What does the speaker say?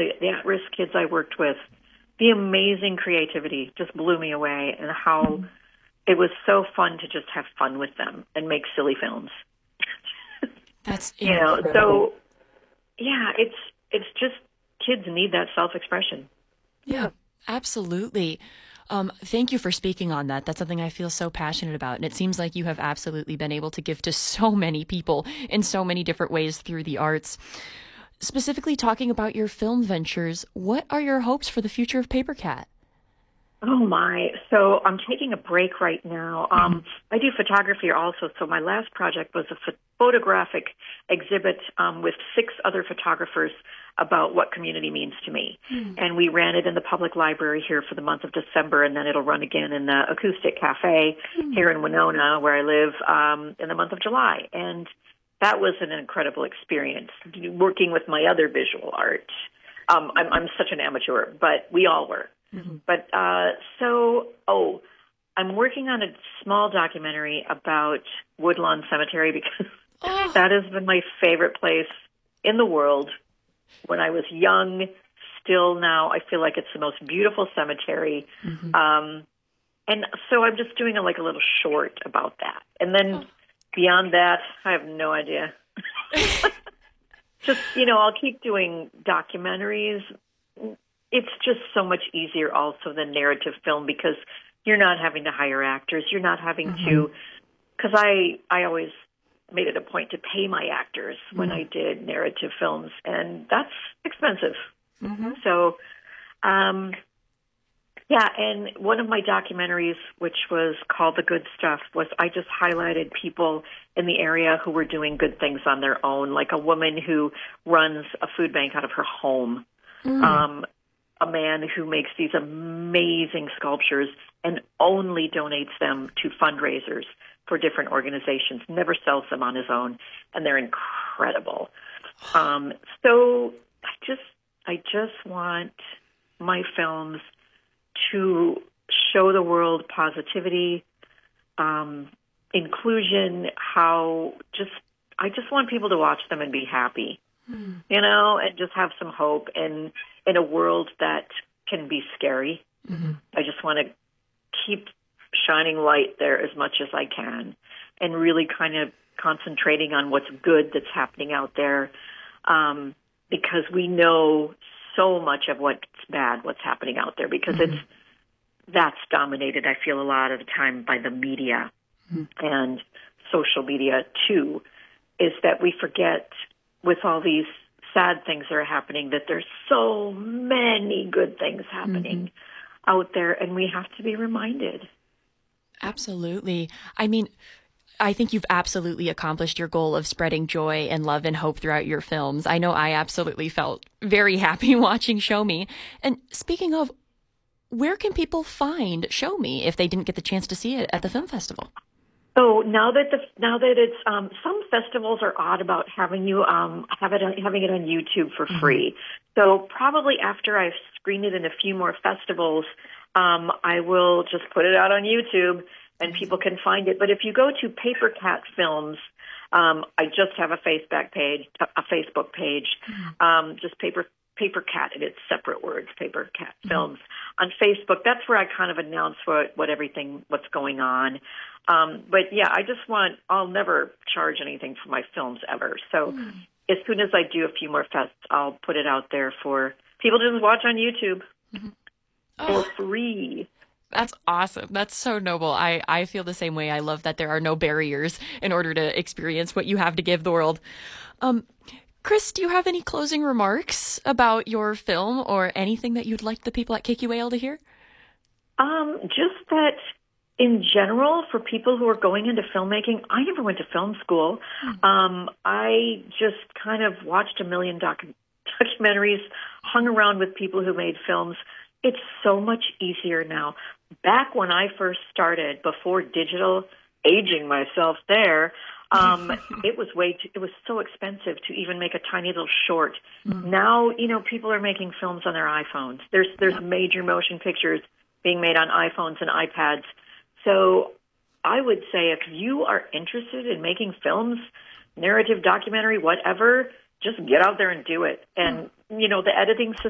the at-risk kids I worked with, the amazing creativity just blew me away, and how it was so fun to just have fun with them and make silly films. That's so yeah, it's just kids need that self-expression. Yeah, absolutely. Thank you for speaking on that. That's something I feel so passionate about. And it seems like you have absolutely been able to give to so many people in so many different ways through the arts. Specifically talking about your film ventures, what are your hopes for the future of Paper Cat? Oh my! So I'm taking a break right now. I do photography also. So my last project was a photographic exhibit with 6 other photographers about what community means to me. And we ran it in the public library here for the month of December, and then it'll run again in the Acoustic Cafe here in Winona, where I live, in the month of July. And that was an incredible experience, working with my other visual art. I'm such an amateur, but we all were. But I'm working on a small documentary about Woodlawn Cemetery, because that has been my favorite place in the world. When I was young, still now, I feel like it's the most beautiful cemetery. And so I'm just doing a little short about that. And then beyond that, I have no idea. Just, I'll keep doing documentaries. It's just so much easier also than narrative film, because you're not having to hire actors. You're not having to, because I always made it a point to pay my actors when I did narrative films, and that's expensive. So, and one of my documentaries, which was called The Good Stuff, was I just highlighted people in the area who were doing good things on their own, like a woman who runs a food bank out of her home, a man who makes these amazing sculptures and only donates them to fundraisers for different organizations, never sells them on his own, and they're incredible. So I just want my films to show the world positivity, inclusion, I just want people to watch them and be happy, and just have some hope in a world that can be scary. I just want to keep shining light there as much as I can, and really kind of concentrating on what's good that's happening out there, because we know so much of what's bad, what's happening out there, because that's dominated, I feel, a lot of the time by the media and social media too, is that we forget, with all these sad things that are happening, that there's so many good things happening out there, and we have to be reminded. Absolutely. I mean, I think you've absolutely accomplished your goal of spreading joy and love and hope throughout your films. I know I absolutely felt very happy watching Show Me. And speaking of, where can people find Show Me if they didn't get the chance to see it at the film festival? Oh, now that it's some festivals are odd about having you having it on YouTube for free. So probably after I've screened it in a few more festivals, I will just put it out on YouTube and people can find it. But if you go to Paper Cat Films, I just have a Facebook page, just Paper Cat, and it's separate words, Paper Cat Films. On Facebook, that's where I kind of announce what's going on. But yeah, I'll never charge anything for my films ever. So as soon as I do a few more fests, I'll put it out there for people to just watch on YouTube for free. That's awesome. That's so noble. I feel the same way. I love that there are no barriers in order to experience what you have to give the world. Chris, do you have any closing remarks about your film or anything that you'd like the people at KQAL to hear? Just that in general, for people who are going into filmmaking, I never went to film school. I just kind of watched a million documentaries, hung around with people who made films. It's so much easier now. Back when I first started, before digital, aging myself there, it was so expensive to even make a tiny little short. Now, people are making films on their iPhones. There's major motion pictures being made on iPhones and iPads. So I would say if you are interested in making films, narrative, documentary, whatever, just get out there and do it. And, the editing system